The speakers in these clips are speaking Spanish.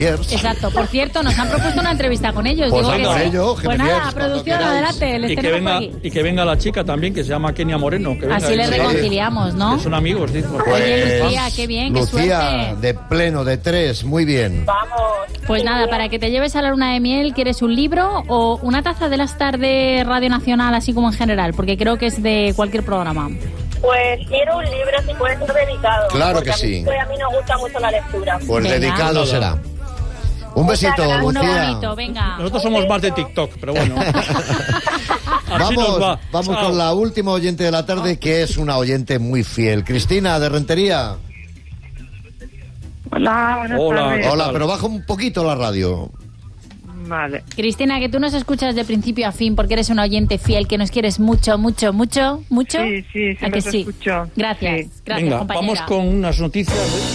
Exacto. Por cierto, nos han propuesto una entrevista con ellos. Pues digo que sí. pues nada, producción, adelante. Y que venga la chica también, que se llama Kenia Moreno. Que venga. Así le reconciliamos, ¿no? Que son amigos, dice. Oye, Lucía, qué bien, qué Lucía, suerte. de pleno, de 3, muy bien. Vamos. Pues nada, para que te lleves a la luna de miel, ¿quieres un libro o una taza de las tardes Radio Nacional, así como en general? Porque creo que es de cualquier programa. Pues quiero un libro, si puede ser dedicado. Claro que sí. A mí nos gusta mucho la lectura. Pues Venga. dedicado será. Un besito, Uno Lucía. bonito, venga. Nosotros somos más de TikTok, pero bueno. Así nos va. Vamos Chao. con la última oyente de la tarde, que es una oyente muy fiel. Cristina, de Rentería. Hola, buenas Hola. tardes. Hola, pero baja un poquito la radio. Vale. Cristina, que tú nos escuchas de principio a fin porque eres una oyente fiel, que nos quieres mucho, mucho, mucho, mucho. Sí, sí, ¿A siempre que te sí? escucho. Gracias, Sí. gracias, Venga, compañera. vamos con unas noticias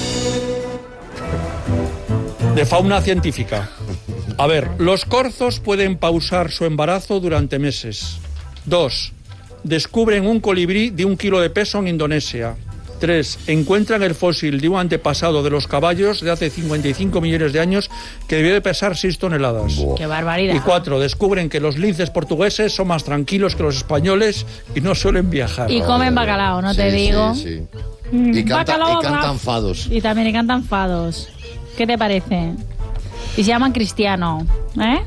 de fauna científica. A ver, los corzos pueden pausar su embarazo durante meses. 2. Descubren un colibrí de 1 kilo de peso en Indonesia. 3. Encuentran el fósil de un antepasado de los caballos de hace 55 millones de años que debió de pesar 6 toneladas. Qué barbaridad. Y 4. Descubren que los linces portugueses son más tranquilos que los españoles y no suelen viajar. Y comen bacalao, no te Sí, digo. sí, sí. Y Bacalao, cantan Raf. fados. Y también cantan fados. ¿Qué te parece? Y se llaman Cristiano, ¿eh?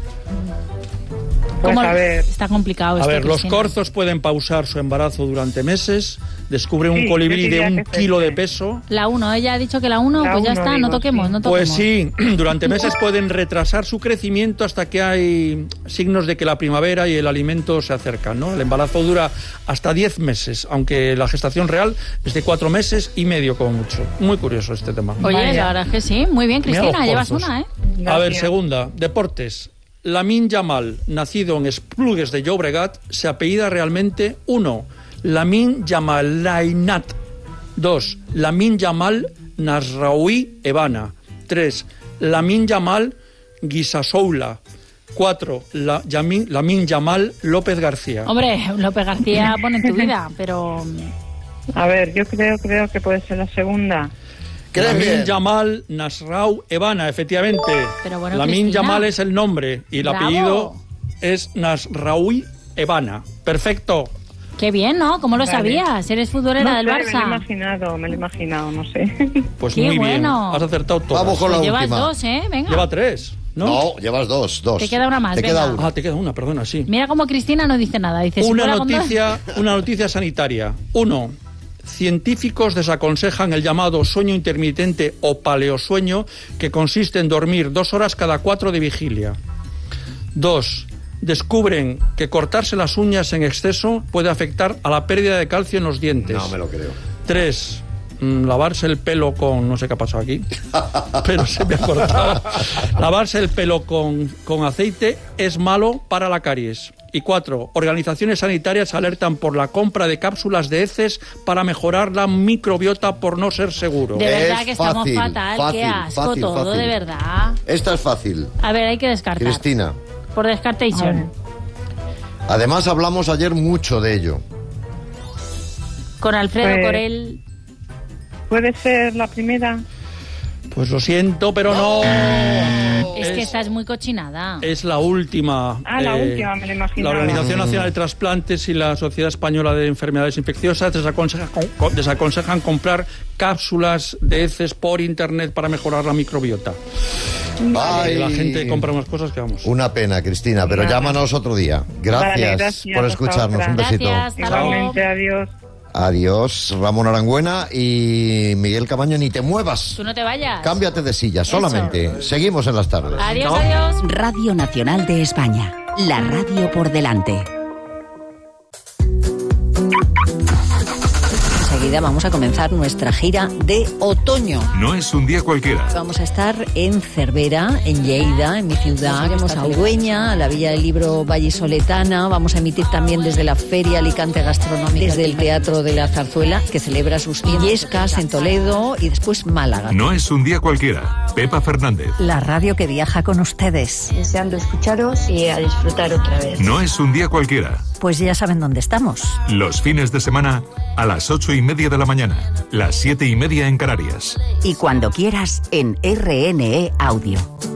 Pues ¿Cómo? a ver. Está complicado A esto, ver, los Cristina. corzos pueden pausar su embarazo durante meses, descubren un Sí, colibrí yo de diría 1 que es kilo de este. peso. La 1, ella ha dicho que la 1, La pues ya uno, está, digo, no toquemos, sí. no toquemos. Pues sí, durante meses pueden retrasar su crecimiento hasta que hay signos de que la primavera y el alimento se acercan, ¿no? El embarazo dura hasta 10 meses, aunque la gestación real es de 4 meses y medio como mucho. Muy curioso este tema. Oye, Vaya. la verdad es que sí. Muy bien, Mira Cristina, los llevas corzos. una, ¿eh? A ver, Gracias. segunda, deportes. Lamine Yamal, nacido en Esplugues de Llobregat, se apellida realmente 1. Lamine Yamal Lainat. 2. Lamine Yamal Nasraoui Evana. 3. Lamine Yamal Guisasoula. 4. Lamine Yamal López García. Hombre, López García pone en tu vida, pero... A ver, yo creo que puede ser la segunda. ¿Crees Lamine bien? Yamal Nasrau Evana, efectivamente. Pero bueno, Lamine Cristina. Yamal es el nombre y el Bravo. apellido es Nasraoui Evana. Perfecto. Qué bien, ¿no? ¿Cómo lo Vale. sabías? Eres futbolera No del sé, me lo he Barça. imaginado, no sé. Pues Qué muy bien. bueno. Has acertado todo. Vamos con la Pues llevas última. 2, ¿eh? Venga. Lleva 3, ¿no? No, llevas dos. Te queda una más, Te queda venga. una. Ah, te queda una, perdona, sí. Mira cómo Cristina no dice nada. Dice, si Una fuera con dos- noticia sanitaria. 1. Científicos desaconsejan el llamado sueño intermitente o paleosueño, que consiste en dormir 2 horas cada 4 de vigilia. 2. Descubren que cortarse las uñas en exceso puede afectar a la pérdida de calcio en los dientes. No me lo creo. 3. Lavarse el pelo con... No sé qué ha pasado aquí, pero se me ha cortado. Lavarse el pelo con aceite es malo para la caries. Y 4. Organizaciones sanitarias alertan por la compra de cápsulas de heces para mejorar la microbiota por no ser seguro. De verdad Es que estamos fácil, fatal. Qué fácil, asco fácil, todo, fácil. de verdad. Esta es fácil. A ver, hay que descartar. Cristina. Por descartation. Además hablamos ayer mucho de ello. Con Alfredo Pues- Corel. ¿Puede ser la primera? Pues lo siento, pero no. Es que esta es muy cochinada. Es la última. Ah, la última, me lo La imaginaba. Organización Nacional de Trasplantes y la Sociedad Española de Enfermedades Infecciosas desaconsejan comprar cápsulas de heces por internet para mejorar la microbiota. Ay, La gente compra unas cosas que vamos. Una pena, Cristina, pero Vale. llámanos otro día. Gracias, Vale, gracias, por hasta escucharnos. otra. Un besito. Gracias, hasta luego. Igualmente, adiós. Adiós, Ramón Arangüena y Miguel Camaño. Ni te muevas. Tú no te vayas. Cámbiate de silla, solamente. Seguimos en las tardes. Adiós, adiós. Radio Nacional de España. La radio por delante. Enseguida vamos a comenzar nuestra gira de otoño. No es un día cualquiera. Vamos a estar en Cervera, en Lleida, en mi ciudad. Iremos a Ugüeña, a la Villa del Libro Vallisoletana. Vamos a emitir también desde la Feria Alicante Gastronómica, desde el Teatro de la Zarzuela, que celebra sus Illescas en Toledo y después Málaga. No es un día cualquiera. Pepa Fernández. La radio que viaja con ustedes. Deseando escucharos y a disfrutar otra vez. No es un día cualquiera. Pues ya saben dónde estamos. Los fines de semana a las 8:30 de la mañana, las 7:30 en Canarias. Y cuando quieras en RNE Audio.